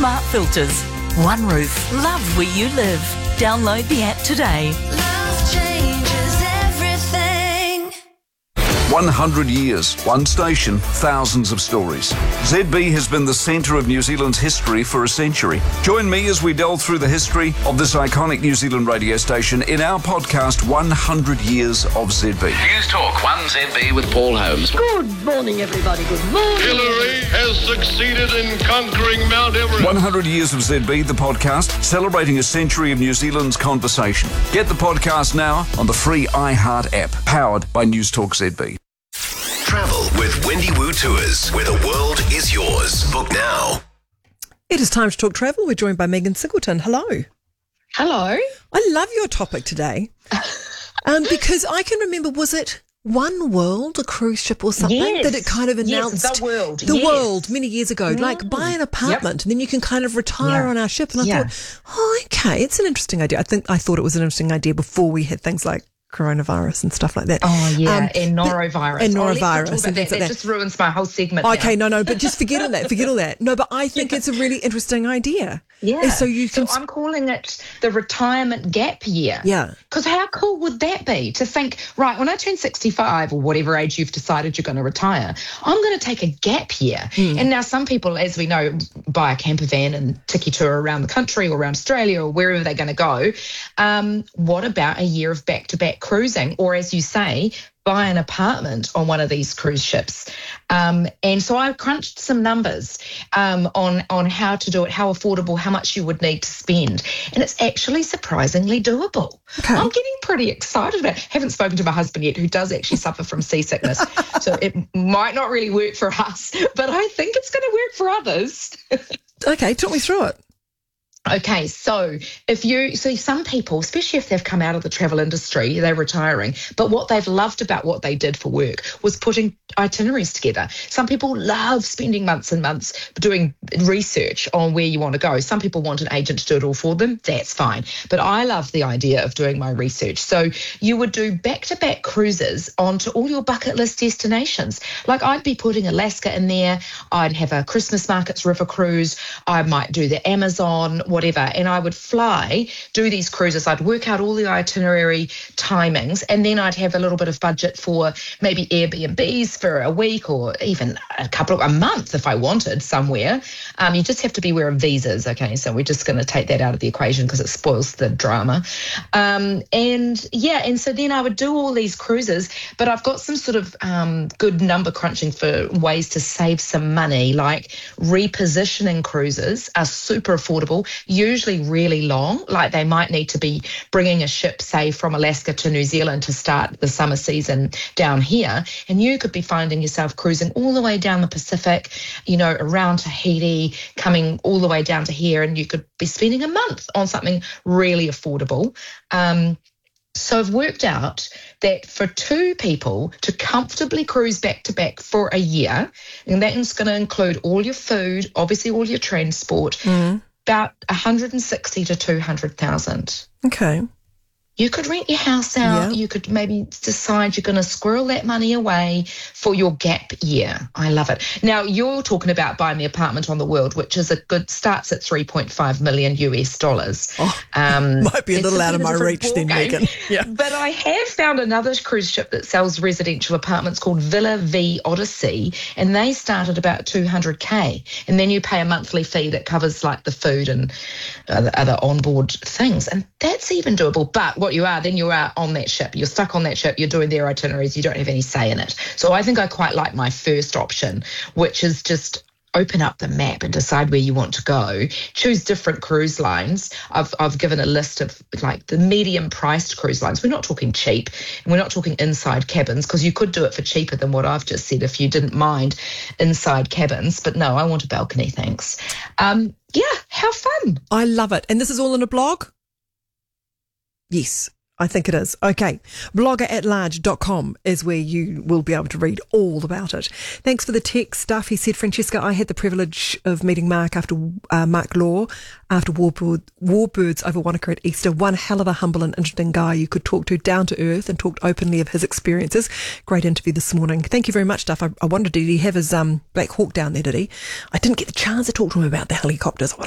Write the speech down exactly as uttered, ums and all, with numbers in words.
smart filters. One roof. Love where you live. Download the app today. Love changes everything. one hundred years, one station, thousands of stories. Z B has been the centre of New Zealand's history for a century. Join me as we delve through the history of this iconic New Zealand radio station in our podcast, one hundred years of Z B. News Talk one Z B with Paul Holmes. Good morning, everybody. Good morning. Hillary has succeeded in conquering Mount Everest. one hundred years of Z B, the podcast, celebrating a century of New Zealand's conversation. Get the podcast now on the free iHeart app, powered by News Talk Z B. Travel with Wendy Woo Tours, where the world is yours. Book now. It is time to talk travel. We're joined by Megan Singleton. Hello. Hello. I love your topic today um, because I can remember, was it One World, a cruise ship or something, Yes. that it kind of announced? Yes, the world. The yes. world many years ago. Mm. Like, buy an apartment Yep. and then you can kind of retire Yeah. on our ship. And I Yeah. thought, oh, okay, it's an interesting idea. I think I thought it was an interesting idea before we had things like coronavirus and stuff like that. Oh, yeah, Um, and but- norovirus. and Oh, let's not norovirus talk and about things that. like That that. just ruins my whole segment Okay, now. no, no, but just forget all that. Forget all that. No, but I think it's a really interesting idea. Yeah. And so you can. I'm calling it the retirement gap year. Yeah. Because how cool would that be to think, right, when I turn sixty-five or whatever age you've decided you're going to retire, I'm going to take a gap year. Mm. And now some people, as we know, buy a camper van and tiki tour around the country or around Australia or wherever they're going to go. Um, what about a year of back-to-back cruising? Or as you say, buy an apartment on one of these cruise ships. Um, and so I crunched some numbers um, on, on how to do it, how affordable, how much you would need to spend. And it's actually surprisingly doable. Okay. I'm getting pretty excited about it. Haven't spoken to my husband yet, who does actually suffer from seasickness. So it might not really work for us, but I think it's going to work for others. Okay, talk me through it. Okay, so if you, so some people, especially if they've come out of the travel industry, they're retiring, but what they've loved about what they did for work was putting itineraries together. Some people love spending months and months doing research on where you want to go. Some people want an agent to do it all for them. That's fine. But I love the idea of doing my research. So you would do back-to-back cruises onto all your bucket list destinations. Like I'd be putting Alaska in there. I'd have a Christmas Markets River cruise. I might do the Amazon, whatever, and I would fly, do these cruises. I'd work out all the itinerary timings, and then I'd have a little bit of budget for maybe Airbnbs for a week or even a couple of a month if I wanted somewhere. Um, you just have to be aware of visas, okay? So we're just going to take that out of the equation because it spoils the drama. Um, and yeah, and so then I would do all these cruises, but I've got some sort of um, good number crunching for ways to save some money, like repositioning cruises are super affordable. Usually really long, like they might need to be bringing a ship, say, from Alaska to New Zealand to start the summer season down here. And you could be finding yourself cruising all the way down the Pacific, you know, around Tahiti, coming all the way down to here, and you could be spending a month on something really affordable. Um, So I've worked out that for two people to comfortably cruise back to back for a year, and that's going to include all your food, obviously all your transport, Mm. about one hundred sixty to two hundred thousand. Okay. You could rent your house out. Yeah. You could maybe decide you're going to squirrel that money away for your gap year. I love it. Now, you're talking about buying the apartment on the world, which is a good, starts at three point five million U S dollars. Oh, um, might be a it's little out of bit my different reach then, ballgame. Megan. Yeah. But I have found another cruise ship that sells residential apartments called Villa V Odyssey, and they start at about two hundred K. And then you pay a monthly fee that covers like the food and other, other onboard things. And that's even doable. But what you are, then you are on that ship. You're stuck on that ship. You're doing their itineraries. You don't have any say in it. So I think I quite like my first option, which is just open up the map and decide where you want to go. Choose different cruise lines. I've I've given a list of like the medium priced cruise lines. We're not talking cheap, and we're not talking inside cabins, because you could do it for cheaper than what I've just said if you didn't mind inside cabins. But no, I want a balcony, thanks. Um, yeah, how fun. I love it. And this is all in a blog? Yes. I think it is. Okay. blogger at large dot com is where you will be able to read all about it. Thanks for the tech stuff. He said, Francesca, I had the privilege of meeting Mark after uh, Mark Law after Warbird, Warbirds over Wanaka at Easter. One hell of a humble and interesting guy you could talk to, down to earth, and talked openly of his experiences. Great interview this morning. Thank you very much, Duff. I, I wondered, did he have his um, Black Hawk down there, did he? I didn't get the chance to talk to him about the helicopters.